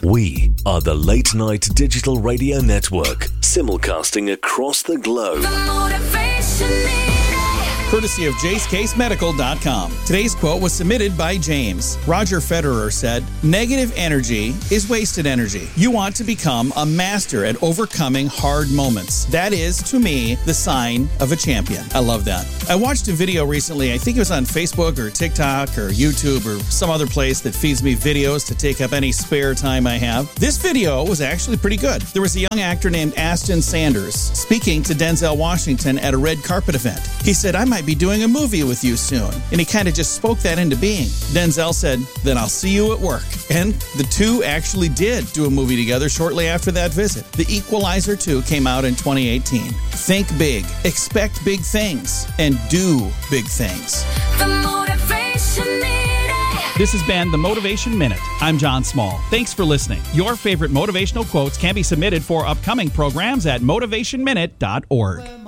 We are the Late Night Digital Radio Network, simulcasting across the globe. The Motivation Minute. Courtesy of JaceCaseMedical.com. Today's quote was submitted by James. Roger Federer said, "Negative energy is wasted energy. You want to become a master at overcoming hard moments. That is, to me, the sign of a champion." I love that. I watched a video recently, I think it was on Facebook or TikTok or YouTube or some other place that feeds me videos to take up any spare time I have. This video was actually pretty good. There was a young actor named Ashton Sanders speaking to Denzel Washington at a red carpet event. He said, "I might be doing a movie with you soon." And he kind of just spoke that into being. Denzel said, "Then I'll see you at work." And the two actually did do a movie together shortly after that visit. The Equalizer 2 came out in 2018. Think big, expect big things, and do big things. The Motivation Minute. This has been the Motivation Minute. I'm John Small. Thanks for listening. Your favorite motivational quotes can be submitted for upcoming programs at motivationminute.org.